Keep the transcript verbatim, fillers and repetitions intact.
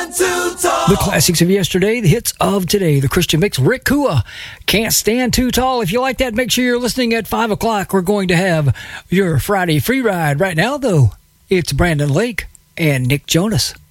stand too tall. The classics of yesterday, the hits of today. The Christian mix, Rick Kua, Can't Stand Too Tall. If you like that, make sure you're listening at five o'clock. We're going to have your Friday free ride. Right now, though, it's Brandon Lake and Nick Jonas.